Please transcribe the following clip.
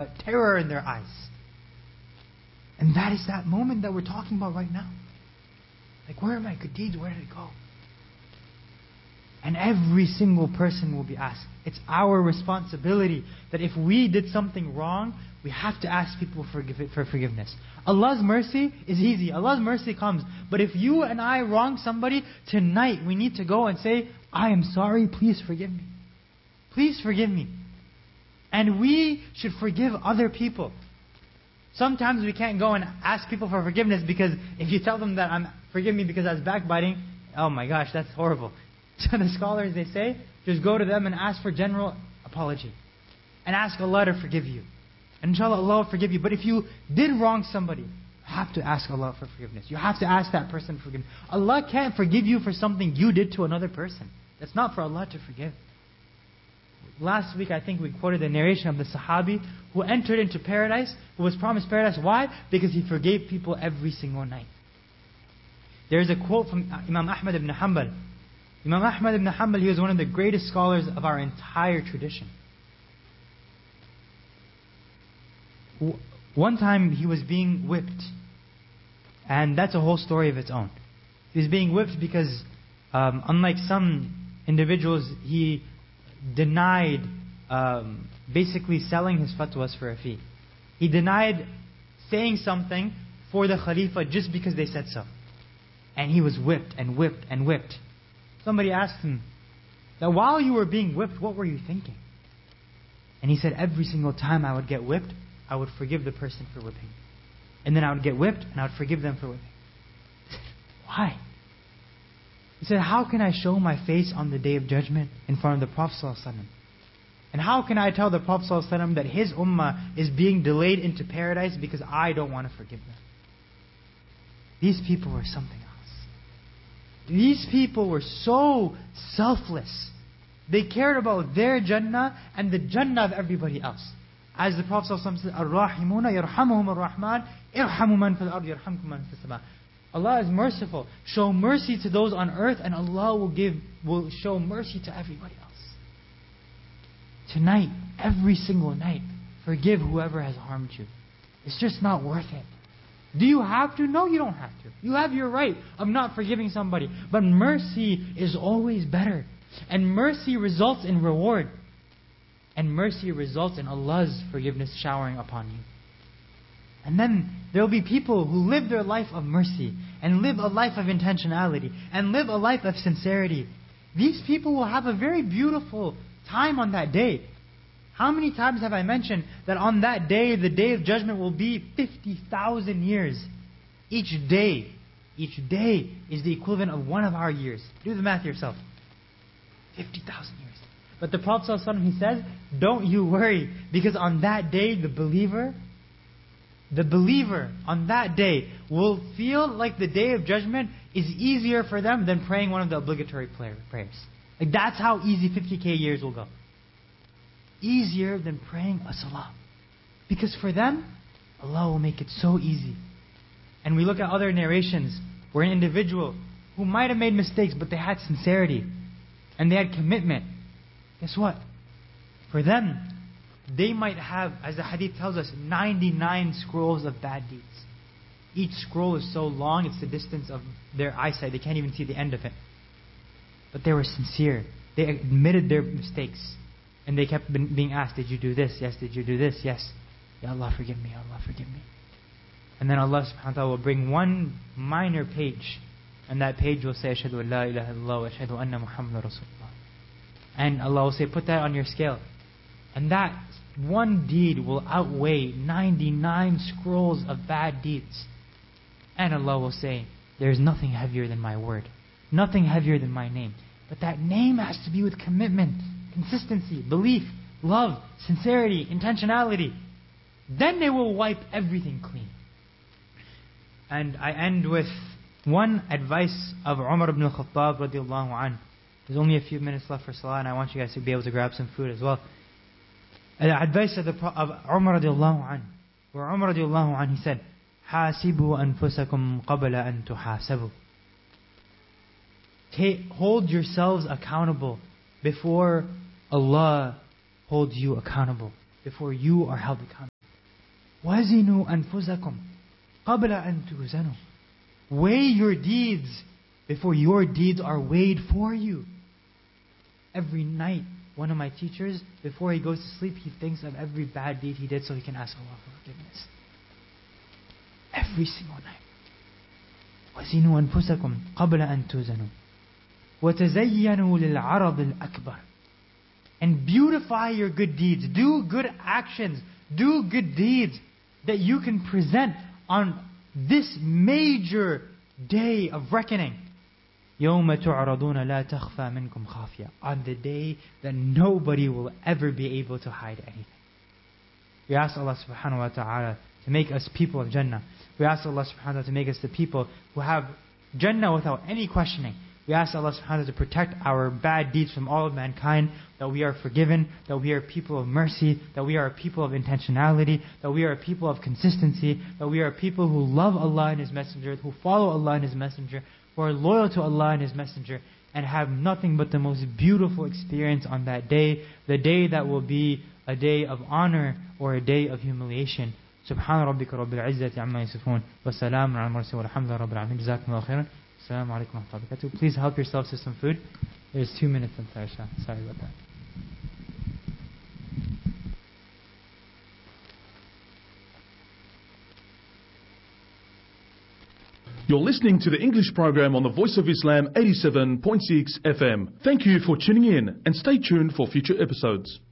terror in their eyes. And that is that moment that we're talking about right now. Like, where are my good deeds? Where did it go? And every single person will be asked. It's our responsibility that if we did something wrong, we have to ask people for forgiveness. Allah's mercy is easy. Allah's mercy comes. But if you and I wrong somebody, tonight we need to go and say, I am sorry, please forgive me. Please forgive me. And we should forgive other people. Sometimes we can't go and ask people for forgiveness, because if you tell them that forgive me because I was backbiting, oh my gosh, that's horrible. So the scholars, they say, just go to them and ask for general apology. And ask Allah to forgive you. And inshallah, Allah will forgive you. But if you did wrong somebody, you have to ask Allah for forgiveness. You have to ask that person for forgiveness. Allah can't forgive you for something you did to another person. That's not for Allah to forgive. Last week, I think we quoted the narration of the Sahabi who entered into paradise, who was promised paradise. Why? Because he forgave people every single night. There's a quote from Imam Ahmad ibn Hanbal. Imam Ahmad ibn Hanbal, he was one of the greatest scholars of our entire tradition. One time he was being whipped. And that's a whole story of its own. He was being whipped because, unlike some individuals, he denied basically selling his fatwas for a fee. He denied saying something for the Khalifa just because they said so. And he was whipped and whipped and whipped. Somebody asked him, that while you were being whipped, what were you thinking? And he said, every single time I would get whipped, I would forgive the person for whipping. And then I would get whipped and I would forgive them for whipping. He said, why? He said, how can I show my face on the Day of Judgment in front of the Prophet ﷺ? And how can I tell the Prophet ﷺ that his ummah is being delayed into paradise because I don't want to forgive them? These people were something else. These people were so selfless. They cared about their Jannah and the Jannah of everybody else. As the Prophet ﷺ said, Ar-Rahimuna yarhamuhum ar-Rahman, irhamu man fil ard yarhamkum man fis sama. Allah is merciful. Show mercy to those on earth, and Allah will show mercy to everybody else. Tonight, every single night, forgive whoever has harmed you. It's just not worth it. Do you have to? No, you don't have to. You have your right of not forgiving somebody. But mercy is always better. And mercy results in reward. And mercy results in Allah's forgiveness showering upon you. And then there will be people who live their life of mercy, and live a life of intentionality, and live a life of sincerity. These people will have a very beautiful time on that day. How many times have I mentioned that on that day, the Day of Judgment will be 50,000 years. Each day is the equivalent of one of our years. Do the math yourself. 50,000 years. But the Prophet ﷺ, he says, don't you worry, because on that day, the believer on that day will feel like the Day of Judgment is easier for them than praying one of the obligatory prayers. Like, that's how easy 50k years will go. Easier than praying a salah. Because for them, Allah will make it so easy. And we look at other narrations where an individual who might have made mistakes, but they had sincerity and they had commitment. Guess what? For them, they might have, as the hadith tells us, 99 scrolls of bad deeds. Each scroll is so long, it's the distance of their eyesight. They can't even see the end of it. But they were sincere. They admitted their mistakes. And they kept being asked, did you do this? Yes. Did you do this? Yes. Ya Allah, forgive me. Ya Allah, forgive me. And then Allah subhanahu wa ta'ala will bring one minor page. And that page will say, Ashhadu an la ilaha illallah wa ashhadu anna Muhammadan Rasulullah. And Allah will say, put that on your scale. And that one deed will outweigh 99 scrolls of bad deeds. And Allah will say, there is nothing heavier than my word. Nothing heavier than my name. But that name has to be with commitment, consistency, belief, love, sincerity, intentionality. Then they will wipe everything clean. And I end with one advice of Umar ibn al-Khattab radiallahu anhu. There's only a few minutes left for salah, and I want you guys to be able to grab some food as well. The advice of Umar radiallahu anhu, where Umar radiallahu anhu, he said, حَاسِبُوا أَنفُسَكُمْ قَبْلَ أَن تُحَاسَبُوا. Hold yourselves accountable before Allah holds you accountable, before you are held accountable. وَزِنُوا أَنفُسَكُمْ قَبْلَ أَن تُوزَنُوا. Weigh your deeds before your deeds are weighed for you. Every night, one of my teachers, before he goes to sleep, he thinks of every bad deed he did so he can ask Allah for forgiveness. Every single night. وَزِنُوا أَنفُسَكُمْ قَبْلَ أَن تُوزَنُوا وَتَزَيَّنُوا لِلْعَرَضِ الْأَكْبَرِ. And beautify your good deeds. Do good actions. Do good deeds that you can present on this major day of reckoning. يَوْمَ تُعْرَضُونَ لَا تَخْفَى مِنْكُمْ خَافِيَةٌ. On the day that nobody will ever be able to hide anything. We ask Allah subhanahu wa ta'ala to make us people of Jannah. We ask Allah subhanahu wa ta'ala to make us the people who have Jannah without any questioning. We ask Allah subhanahu wa ta'ala to protect our bad deeds from all of mankind, that we are forgiven, that we are people of mercy, that we are a people of intentionality, that we are a people of consistency, that we are people who love Allah and His Messenger, who follow Allah and His Messenger, who are loyal to Allah and His Messenger, and have nothing but the most beautiful experience on that day, the day that will be a day of honor or a day of humiliation. سبحان ربك رب العزة عما يصفون وسلام على المرسلين والحمد لله رب العالمين. جزاكم الله خيرا. Assalamu alaikum wa rahmatullahi wa barakatuh. Please help yourselves to some food. There's 2 minutes until Isha. Sorry about that. You're listening to the English program on the Voice of Islam 87.6 FM. Thank you for tuning in and stay tuned for future episodes.